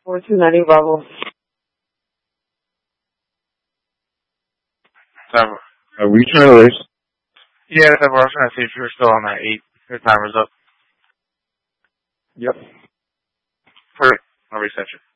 4290 Bravo. Are we trying to race? Yeah, I was trying to see if you were still on that 8. Your timer's up. Yep. Perfect. I'll reset you.